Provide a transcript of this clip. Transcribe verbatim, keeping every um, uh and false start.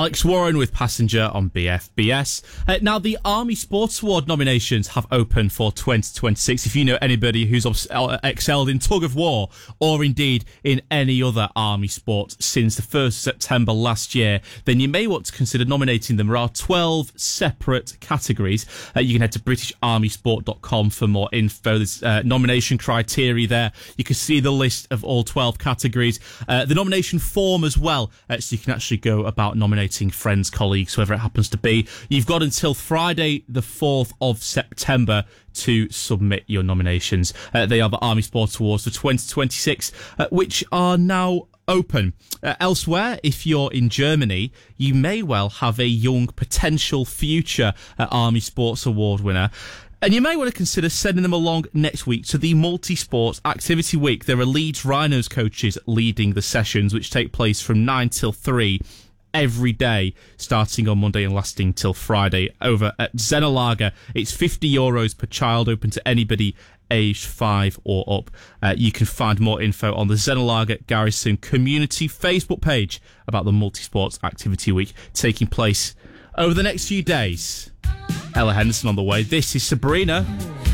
Alex Warren with Passenger on B F B S. Uh, now, the Army Sports Award nominations have opened for twenty twenty-six. If you know anybody who's obs- excelled in tug of war or indeed in any other Army sport since the first of September last year, then you may want to consider nominating them. There are twelve separate categories. Uh, you can head to british army sport dot com for more info. There's uh, nomination criteria there. You can see the list of all twelve categories. Uh, the nomination form as well, uh, so you can actually go about nominating friends, colleagues, whoever it happens to be. You've got until Friday the fourth of September to submit your nominations. Uh, they are the Army Sports Awards for twenty twenty-six, uh, which are now open. Uh, elsewhere, if you're in Germany, you may well have a young potential future uh, Army Sports Award winner. And you may want to consider sending them along next week to the Multi-Sports Activity Week. There are Leeds Rhinos coaches leading the sessions, which take place from nine till three every day, starting on Monday and lasting till Friday over at Zennerlager. It's fifty euros per child, open to anybody aged five or up. Uh, you can find more info on the Zennerlager Garrison community Facebook page about the Multi-Sports Activity Week taking place over the next few days. Ella Henderson on the way. This is Sabrina.